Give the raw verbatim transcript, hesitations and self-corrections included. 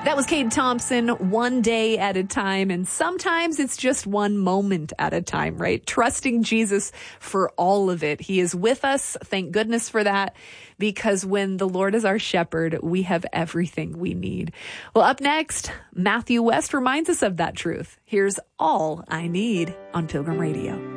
That was Cade Thompson, One Day at a Time. And sometimes it's just one moment at a time, right? Trusting Jesus for all of it. He is with us. Thank goodness for that. Because when the Lord is our shepherd, we have everything we need. Well, up next, Matthew West reminds us of that truth. Here's All I Need on Pilgrim Radio.